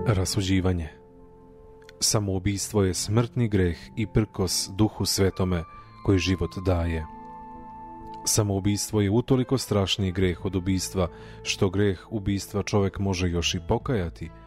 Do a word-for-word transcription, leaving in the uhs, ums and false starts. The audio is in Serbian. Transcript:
Rasuđivanje. Samoubistvo je smrtni greh i prkos Duhu Svetome koji život daje. Samoubistvo je utoliko strašniji greh od ubistva, što greh ubistva čovek može još i pokajati,